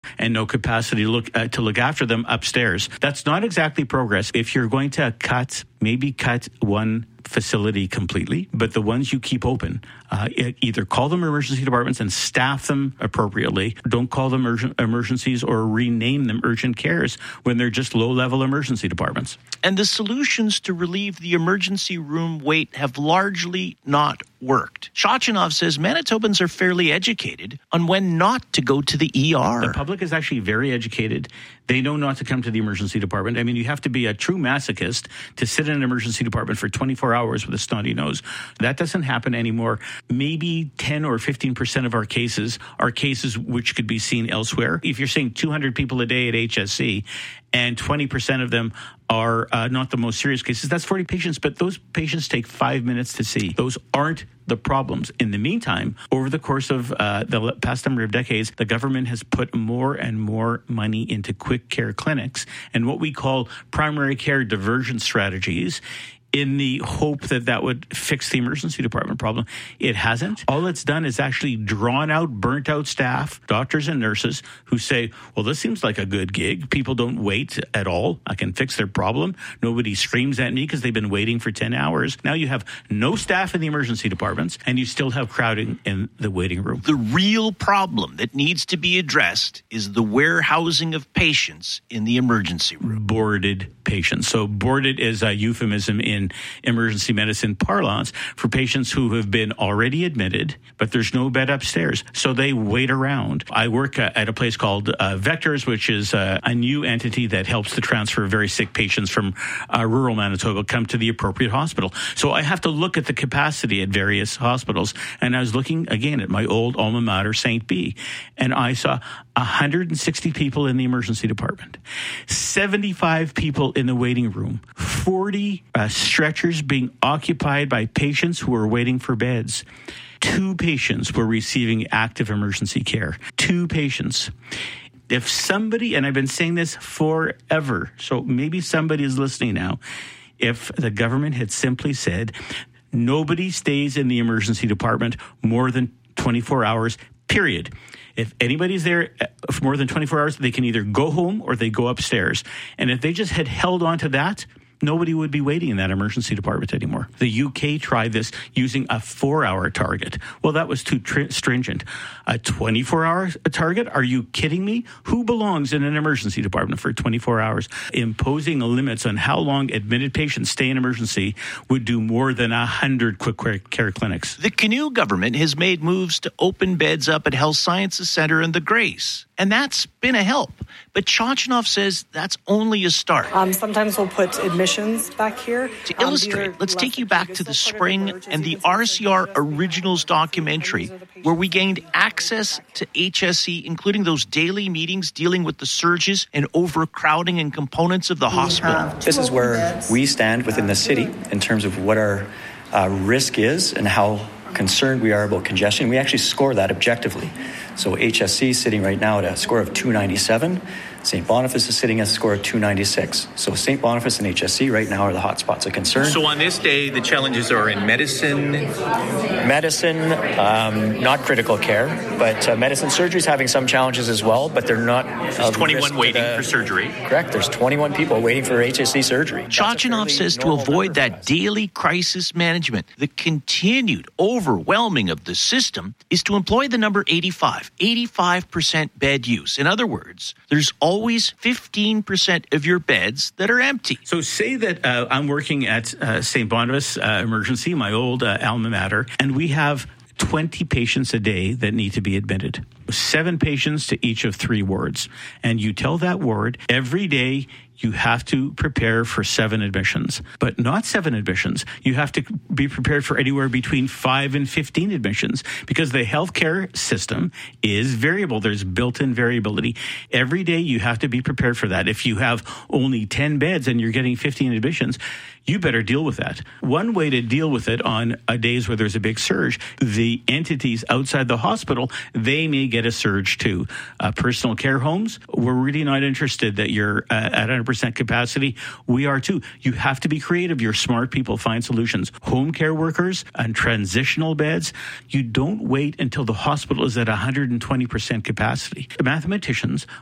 and no capacity to look after them upstairs. That's not exactly progress. If you're going to maybe cut one facility completely, but the ones you keep open, either call them emergency departments and staff them appropriately. Don't call them emergencies or rename them urgent cares when they're just low-level emergency departments. And the solutions to relieve the emergency room wait have largely not worked. Chochinov says Manitobans are fairly educated on when not to go to the ER. The public is actually very educated. They know not to come to the emergency department. I mean, you have to be a true masochist to sit in an emergency department for 24 hours with a snotty nose. That doesn't happen anymore. Maybe 10 or 15% of our cases are cases which could be seen elsewhere. If you're seeing 200 people a day at HSC and 20% of them are not the most serious cases, that's 40 patients, but those patients take 5 minutes to see. Those aren't the problems. In the meantime, over the course of the past number of decades, the government has put more and more money into quick care clinics and what we call primary care diversion strategies, in the hope that would fix the emergency department problem. It hasn't. All it's done is actually drawn out, burnt out staff, doctors and nurses who say, well, this seems like a good gig. People don't wait at all. I can fix their problem. Nobody screams at me because they've been waiting for 10 hours. Now you have no staff in the emergency departments and you still have crowding in the waiting room. The real problem that needs to be addressed is the warehousing of patients in the emergency room. Boarded patients. So boarded is a euphemism in emergency medicine parlance for patients who have been already admitted, but there's no bed upstairs. So they wait around. I work at a place called Vectors, which is a new entity that helps to transfer very sick patients from rural Manitoba come to the appropriate hospital. So I have to look at the capacity at various hospitals. And I was looking again at my old alma mater, St. B, and I saw 160 people in the emergency department, 75 people in the waiting room, 40 stretchers being occupied by patients who were waiting for beds. 2 patients were receiving active emergency care. 2 patients. If somebody, and I've been saying this forever, so maybe somebody is listening now, if the government had simply said, nobody stays in the emergency department more than 24 hours, period. If anybody's there for more than 24 hours, they can either go home or they go upstairs. And if they just had held on to that, nobody would be waiting in that emergency department anymore. The UK tried this using a 4-hour target. Well, that was too stringent. A 24-hour target? Are you kidding me? Who belongs in an emergency department for 24 hours? Imposing limits on how long admitted patients stay in emergency would do more than 100 quick care clinics. The Canoe government has made moves to open beds up at Health Sciences Centre and the Grace, and that's been a help. But Chochinov says that's only a start. Sometimes we'll put admissions back here. To illustrate, let's take you back to the spring and the RCR Originals documentary, where we gained access to HSC, including those daily meetings dealing with the surges and overcrowding and components of the hospital. This is where we stand within the city in terms of what our risk is and how concerned we are about congestion. We actually score that objectively. So HSC is sitting right now at a score of 297. St. Boniface is sitting at a score of 296. So St. Boniface and HSC right now are the hotspots of concern. So on this day, the challenges are in medicine? Not critical care, but medicine. Surgery is having some challenges as well, but they're not. There's 21 waiting for surgery. Correct. There's 21 people waiting for HSC surgery. Chochinov says to avoid that daily crisis management, the continued overwhelming of the system is to employ the number 85% bed use. In other words, there's always 15% of your beds that are empty. So say that I'm working at St. Boniface Emergency, my old alma mater, and we have 20 patients a day that need to be admitted. 7 patients to each of 3 wards. And you tell that ward every day you have to prepare for 7 admissions, but not 7 admissions. You have to be prepared for anywhere between 5 and 15 admissions because the healthcare system is variable. There's built-in variability. Every day you have to be prepared for that. If you have only 10 beds and you're getting 15 admissions, you better deal with that. One way to deal with it on days where there's a big surge, the entities outside the hospital, they may get get a surge too. Personal care homes, we're really not interested that you're at 100% capacity. We are too. You have to be creative. You're smart people. Find solutions. Home care workers and transitional beds, you don't wait until the hospital is at 120% capacity. The mathematicians